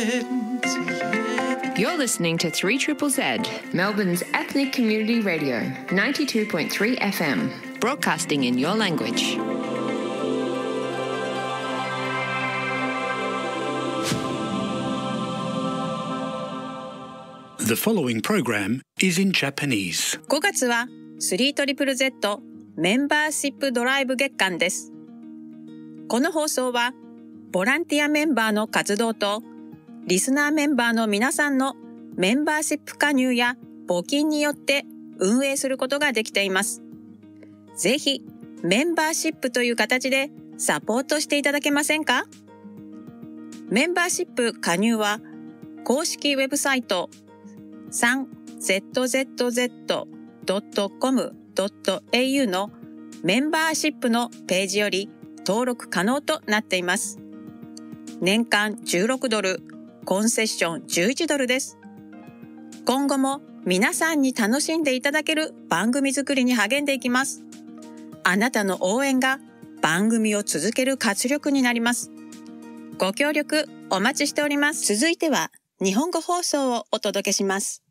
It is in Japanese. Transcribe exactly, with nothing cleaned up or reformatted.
You're listening to three Z Z Z, Melbourne's ethnic community radio, ninety-two point three F M, broadcasting in your language. The following program is in Japanese. ごがつは スリートリプルゼット メンバーシップドライブ月間です。この放送はボランティアメンバーの活動とリスナーメンバーの皆さんのメンバーシップ加入や募金によって運営することができています。ぜひメンバーシップという形でサポートしていただけませんか？メンバーシップ加入は公式ウェブサイト スリーゼットゼットゼットドットコムドットエーユー のメンバーシップのページより登録可能となっています。年間じゅうろくドル、コンセッションじゅういちドルです。今後も皆さんに楽しんでいただける番組作りに励んでいきます。あなたの応援が番組を続ける活力になります。ご協力お待ちしております。続いては日本語放送をお届けします。